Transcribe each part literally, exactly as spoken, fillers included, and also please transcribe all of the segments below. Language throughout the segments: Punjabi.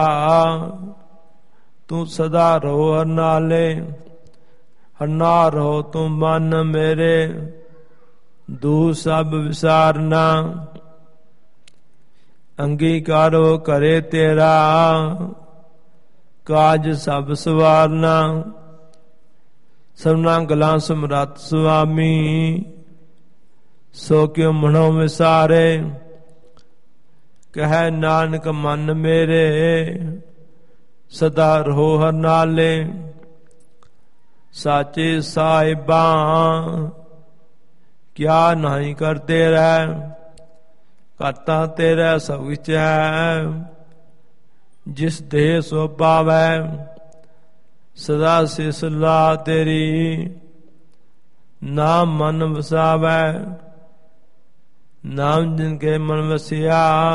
ਤੂੰ ਸਦਾ ਰਹੋ ਹਰ ਨਾਲੇ, ਹਰ ਨਾਲ ਰਹੋ ਤੂੰ ਮਨ ਮੇਰੇ, ਦੂ ਸਭ ਵਿਸਾਰਨਾ। ਅੰਗੀਕਾਰੋ ਕਰੇ ਤੇਰਾ, ਕਾਜ ਸਭ ਸਵਾਰਨਾ। ਸਭਨਾ ਗਲਾਂ ਸਮਰੱਥ ਸੁਆਮੀ, ਸੋ ਕਿਉ ਮਨੋ ਵਿਸਾਰੇ। ਕਹੈ ਨਾਨਕ ਮਨ ਮੇਰੇ, ਸਦਾ ਰਹੋ ਹਰ ਨਾਲੇ। ਸਾਚੇ ਸਾਹਿਬਾਂ ਕਿਆ ਨਹੀਂ ਕਰ ਤੇਰਾ, ਕਰਤਾ ਤੇਰਾ ਸਭ ਵਿੱਚ ਹੈ। ਜਿਸ ਦੇਹ ਸੋ ਪਾਵੈ, ਸਦਾ ਸਿਸ ਲਾ ਤੇਰੀ। ਨਾਮ ਮਨ ਵਸਾਵੈ, ਨਾਮ ਜਿਨ ਕੇ ਮਨ ਵਸਿਆ।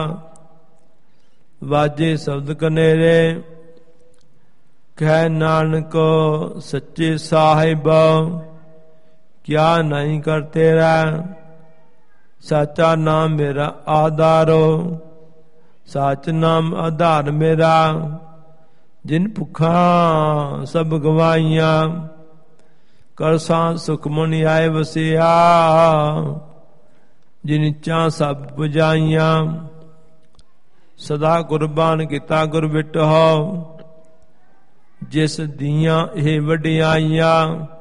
ਵਾਜੇ ਸ਼ਬਦ ਕਨੇਰੇ, ਕਹਿ ਨਾਨਕ ਸੱਚੇ ਸਾਹਿਬ ਕਿਆ ਨਹੀਂ ਕਰ ਤੇਰਾ। ਸਾਚਾ ਨਾਮ ਮੇਰਾ ਆਧਾਰੋ, ਸਾਚ ਨਾਮ ਆਧਾਰ ਮੇਰਾ। ਜਿਨ ਭੁੱਖਾਂ ਸਭ ਗਵਾਈਆਂ, ਕਰ ਸਾਂ ਸੁਖ ਮਨਿ ਆਏ ਵਸਿਆ। ਜਿਨ ਇੱਛਾ ਸਭ 부ਝਾਈਆਂ, ਸਦਾ ਕੁਰਬਾਨ ਕੀਤਾ ਗੁਰ ਬਿਟਹੁ। ਜਿਸ ਦੀਆਂ ਇਹ ਵਡਿਆਈਆਂ,